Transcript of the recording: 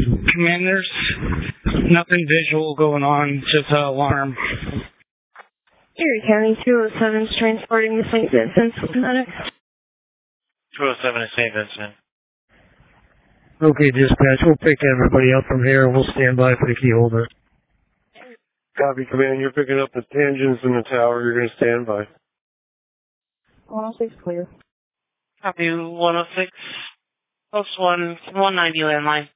Commanders, nothing visual going on, just an alarm. Erie County 207 is transporting to St. Vincent's with medics. 207 is St. Vincent. Okay, dispatch, we'll pick everybody up from here and we'll stand by for the key holder. Copy, command. You're picking up the tangents in the tower. You're going to stand by. 106 clear. Copy 106. Post 190 landline.